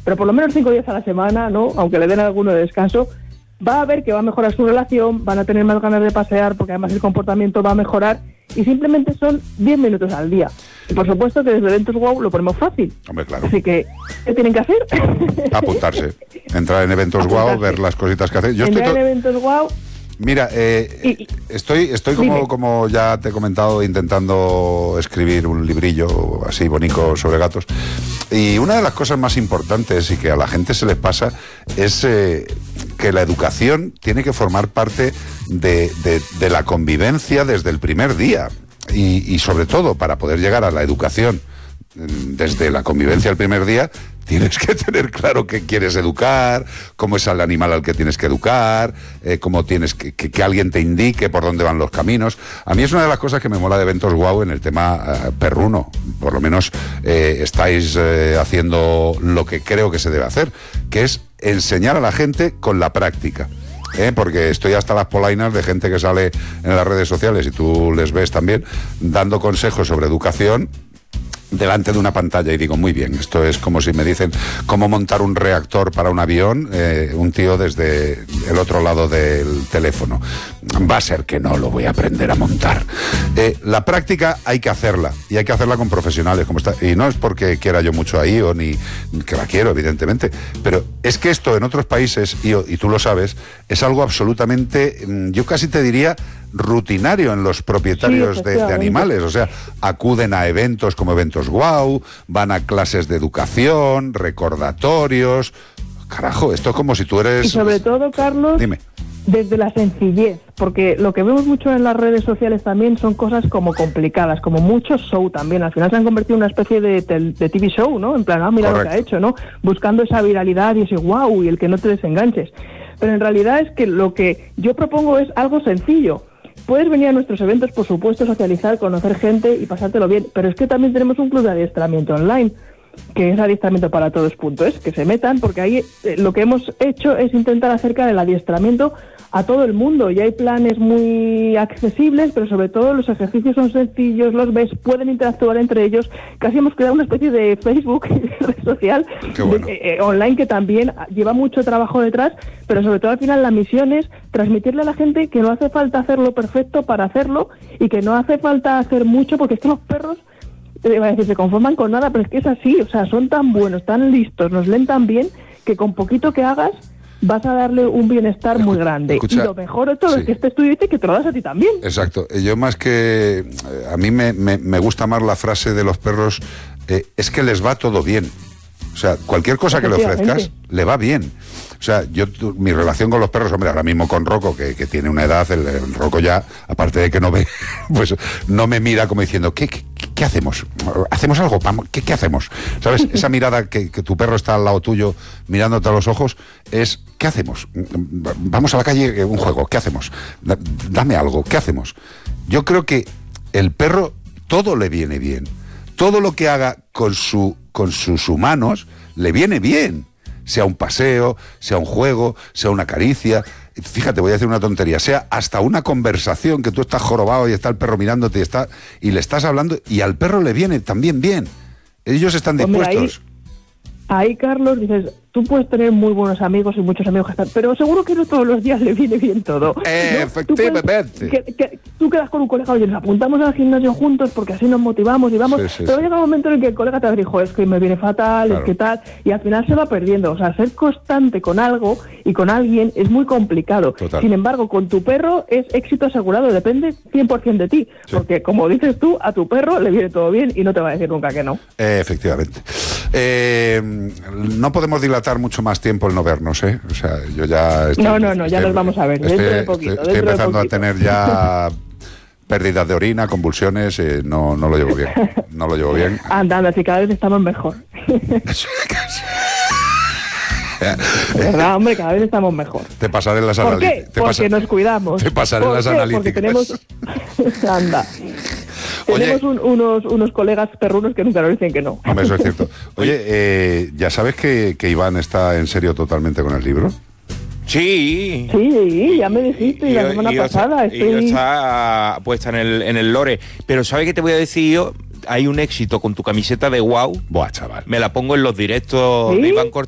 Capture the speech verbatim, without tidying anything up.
pero por lo menos cinco días a la semana, ¿no? Aunque le den alguno de descanso, va a ver que va a mejorar su relación, van a tener más ganas de pasear, porque además el comportamiento va a mejorar, y simplemente son diez minutos al día. Y por supuesto que desde Eventos Wow lo ponemos fácil. Hombre, claro. Así que, ¿qué tienen que hacer? Apuntarse. Entrar en Eventos Wow, ver las cositas que hacen. Yo Entrar estoy to- en Eventos Wow. Mira, eh, Y- y- estoy, estoy como, como ya te he comentado, intentando escribir un librillo así bonito sobre gatos. Y una de las cosas más importantes y que a la gente se les pasa es eh, que la educación tiene que formar parte de, de, de la convivencia desde el primer día. Y, y sobre todo, para poder llegar a la educación desde la convivencia el primer día, tienes que tener claro qué quieres educar, cómo es el animal al que tienes que educar, eh, cómo tienes que, que, que alguien te indique por dónde van los caminos. A mí es una de las cosas que me mola de Eventos Wow en el tema eh, perruno. Por lo menos eh, estáis eh, haciendo lo que creo que se debe hacer, que es enseñar a la gente con la práctica. ¿Eh? Porque estoy hasta las polainas de gente que sale en las redes sociales, y tú les ves también, dando consejos sobre educación delante de una pantalla, y digo, muy bien, esto es como si me dicen cómo montar un reactor para un avión, eh, un tío desde el otro lado del teléfono. Va a ser que no lo voy a aprender a montar. Eh, la práctica hay que hacerla, y hay que hacerla con profesionales, como está, y no es porque quiera yo mucho ahí, o ni que la quiero, evidentemente, pero es que esto en otros países, y, y tú lo sabes, es algo absolutamente, yo casi te diría, rutinario en los propietarios Sí, de, de animales. O sea, acuden a eventos como Eventos Wow, van a clases de educación, recordatorios. Carajo, esto es como si tú eres... Y sobre todo, Carlos, Dime. desde la sencillez, porque lo que vemos mucho en las redes sociales también son cosas como complicadas, como mucho show también. Al final se han convertido en una especie de, tel- de T V show, ¿no? En plan, ah, mira Correcto. lo que ha hecho, ¿no? Buscando esa viralidad y ese wow, y el que no te desenganches. Pero en realidad es que lo que yo propongo es algo sencillo. Puedes venir a nuestros eventos, por supuesto, socializar, conocer gente y pasártelo bien, pero es que también tenemos un club de adiestramiento online, que es adiestramiento para todos punto es, que se metan, porque ahí eh, lo que hemos hecho es intentar acercar el adiestramiento a todo el mundo, y hay planes muy accesibles, pero sobre todo los ejercicios son sencillos, los ves, pueden interactuar entre ellos. Casi hemos creado una especie de Facebook, red social, Qué bueno. de, eh, online, que también lleva mucho trabajo detrás, pero sobre todo al final la misión es transmitirle a la gente que no hace falta hacerlo perfecto para hacerlo, y que no hace falta hacer mucho, porque es que los perros, eh, iba a decir, se conforman con nada, pero es que es así, o sea, son tan buenos, tan listos, nos leen tan bien, que con poquito que hagas vas a darle un bienestar muy grande. Escucha, y lo mejor de todo sí. es que este estudio dice que te lo das a ti también. Exacto. Yo más que... A mí me, me, me gusta más la frase de los perros, eh, es que les va todo bien. O sea, cualquier cosa que le ofrezcas, le va bien. O sea, yo tu, mi relación con los perros, hombre, ahora mismo con Rocco, que, que tiene una edad, el, el Rocco ya, aparte de que no ve, pues no me mira como diciendo, ¿qué, qué, qué hacemos? ¿Hacemos algo? ¿Qué, qué hacemos? ¿Sabes? Esa mirada que, que tu perro está al lado tuyo, mirándote a los ojos, es, ¿qué hacemos? Vamos a la calle, un juego, ¿qué hacemos? Dame algo, ¿qué hacemos? Yo creo que el perro, todo le viene bien. Todo lo que haga con, su, con sus humanos, le viene bien. Sea un paseo, sea un juego, sea una caricia. Fíjate, voy a decir una tontería. Sea hasta una conversación, que tú estás jorobado y está el perro mirándote y, está, y le estás hablando, y al perro le viene también bien. Ellos están dispuestos. Hombre, ahí, ahí, Carlos, dices, tú puedes tener muy buenos amigos y muchos amigos que están, pero seguro que no todos los días le viene bien todo, ¿no? Efectivamente. Tú, puedes, que, que, tú quedas con un colega, oye, nos apuntamos al gimnasio juntos porque así nos motivamos y vamos, sí, sí, pero sí. llega un momento en el que el colega te dijo, es que me viene fatal, Claro. es que tal, y al final se va perdiendo. O sea, ser constante con algo y con alguien es muy complicado. Total. Sin embargo, con tu perro es éxito asegurado, depende cien por ciento de ti, Sí. porque como dices tú, a tu perro le viene todo bien y no te va a decir nunca que no. Eh, efectivamente. Eh, no podemos dilatar mucho más tiempo el no vernos, ¿eh? O sea, yo ya... Estoy, No, no, no, ya estoy- nos vamos a ver, estoy- dentro de poquito, Estoy, estoy dentro de empezando poquito. a tener ya pérdidas de orina, convulsiones, eh, no, no lo llevo bien. No lo llevo bien. Anda, anda, si cada vez estamos mejor. ¿Verdad, hombre? Cada vez estamos mejor. Te pasaré las ¿Por qué? analíticas. Te Porque pasa- nos cuidamos. Te pasaré ¿Por las qué? analíticas. Porque tenemos... Anda. Oye. Tenemos un- unos, unos colegas perrunos que nunca nos dicen que no. Hombre, eso es cierto. Oye, eh, ¿ya sabes que, que Iván está en serio totalmente con el libro? Sí. Sí, ya me dijiste Y- la y- semana y yo pasada. está- y yo Estoy... está puesta en el, en el lore. Pero ¿sabes qué te voy a decir yo? Hay un éxito con tu camiseta de Wow. Buah, chaval. Me la pongo en los directos ¿Sí? de Iván Cortés.